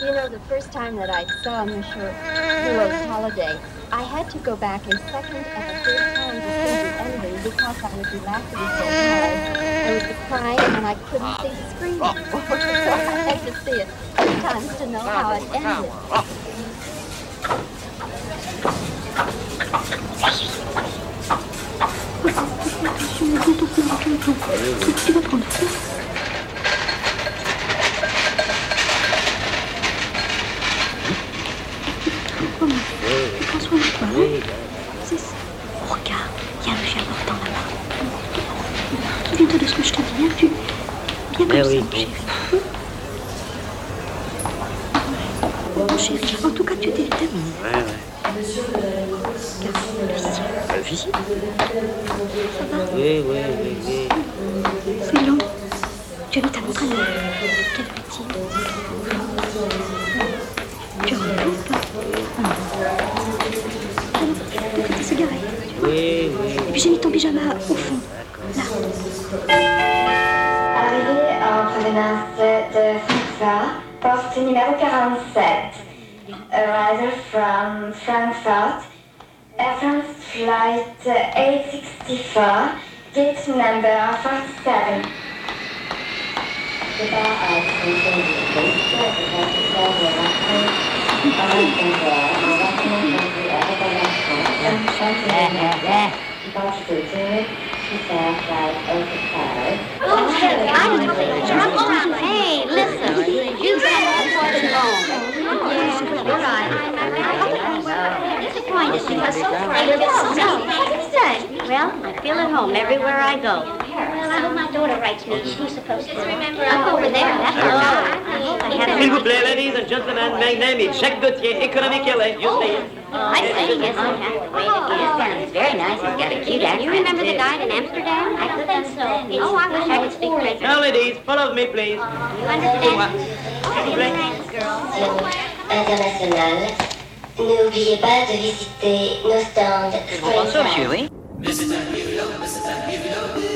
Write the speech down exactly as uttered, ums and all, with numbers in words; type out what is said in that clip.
you know, the first time that I saw Monsieur Hulot's Holiday, I had to go back a second and a third time to see the ending because I would be laughing so hard. I would be crying and I couldn't see the screen anymore. So I had to see it three times to know how it ended. Tu vas prendre feu. François, toi, hein? C'est ça. Oh, regarde, il y a un chien important là-bas. Souviens-toi de ce que je te dis, hein? Tu... Bien comme eh ça, oui, mon chéri. Mon chéri, en tout cas, tu as des vitamines. Ouais, ouais. Le physique. Ça va? Oui, oui, oui, oui. C'est long. Tu habites à l'entraîneur. Quel petit. Tu repos ou pas? Alors, on fait ta cigarette. Oui, oui. Et puis j'ai mis ton pyjama au fond. Là. Arrivée en provenance de Francfort, porte numéro quarante-sept. Arrival from Frankfurt, Air France flight eight sixty-four, gate number forty-seven. Départ à Hey, listen, you said important home. You're right. I'm disappointed because so far I live so well, I feel at home everywhere I go. Well, I hope my daughter writes me. She's supposed to. Just remember, I'm over there. That's all. I hope I have. S'il vous plaît, ladies and gentlemen, my name is Jacques Gauthier, Economic L A. You say it. I say yes, I have to wait again. It's very nice. He's got a cute accent. You remember the guide in Amsterdam? I could think so. Oh, I wish I could speak French. Now, ladies, follow me, please. You understand? Thanks, girl. International. N'oubliez pas de visiter nos stands. Bonsoir, monsieur, oui. Mister Hulot, Mister Hulot.